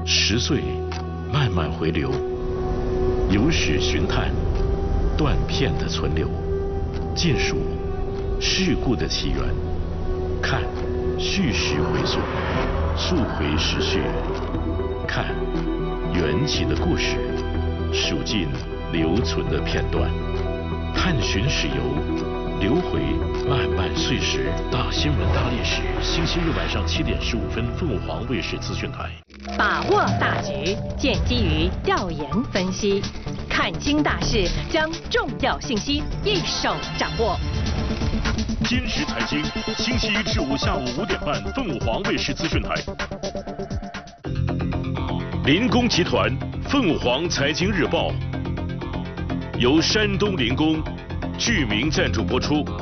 10岁慢慢回流，有史寻探，断片的存留，尽数事故的起源，看叙事回溯，溯回时序，看缘起的故事，数尽留存的片段，探寻史游，留回漫漫岁时。大新闻大历史，星期日晚上7点15分，凤凰卫视资讯台。 把握大局，建基于调研分析，看清大势，将重要信息一手掌握。 今时财经，星期一至五下午5点半，凤凰卫视资讯台。林工集团凤凰财经日报由山东林工具名赞助播出。